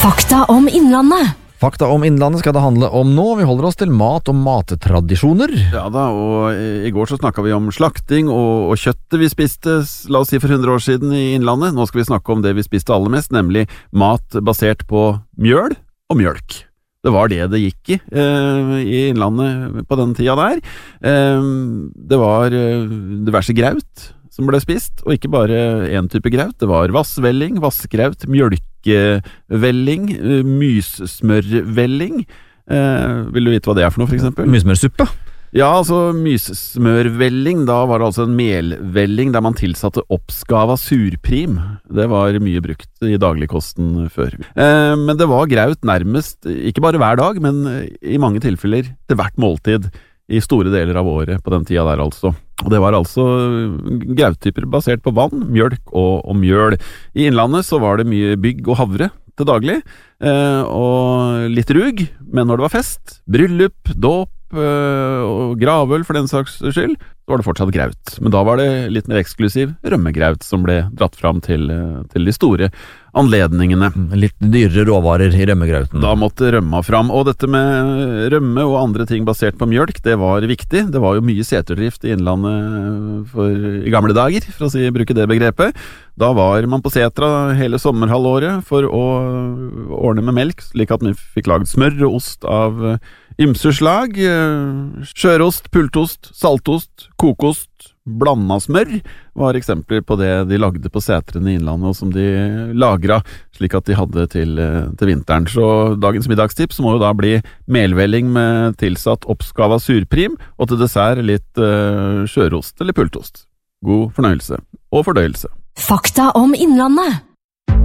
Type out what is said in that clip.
Fakta om Innlandet. Fakta om Innlandet skal det handle om nå. Vi holder oss til mat og mattradisjoner. Ja da, og i går så snakket vi om slakting og kjøttet vi spiste, la oss si for 100 år siden i Innlandet. Nå skal vi snakke om det vi spiste aller mest, nemlig mat basert på mjøl og mjølk. Det var det gikk i Innlandet på den tida der. Det var diverse graut som ble spist, og ikke bare en type graut. Det var vassvelling, vassgraut, mjølkevelling, myssmørvelling. Vil du vite hva det for noe, for eksempel? Myssmørsuppe? Ja, altså myssmørvelling, da var det altså en melvelling der man tilsatte oppskava surprim. Det var mye brukt i dagligkosten før. Men det var graut nærmest, ikke bare hver dag, men i mange tilfeller til hvert måltid i store deler av året på den tida der altså. Og det var altså grauttyper basert på vann, mjølk og mjøl. I Innlandet så var det mye bygg og havre til daglig, og litt rug, men når det var fest, bryllup, dåp og gravøl for den saks skyld, så var det fortsatt graut. Men da var det litt mer eksklusiv rømmegraut som ble dratt fram til de store anledningene. Litt dyrere råvarer i rømmegrauten. Da måtte rømma fram, og dette med rømme og andre ting basert på mjølk, det var viktig. Det var jo mye seterdrift i Innlandet i gamle dager, for å bruke det begrepet. Da var man på setra hele sommerhalvåret for å ordne med melk, slik at man fikk lagd smør og ost av ymse slag. Skjørost, pultost, saltost, kokost, blanda smør var eksempler på det de lagde på setrene i Innlandet, og som de lagra slik at de hadde til vinteren. Så dagens middagstips må jo da bli melvelling med tilsatt oppskava surprim, og til dessert litt skjørost eller pultost. God fornøyelse og fordøyelse. Fakta om Innlandet.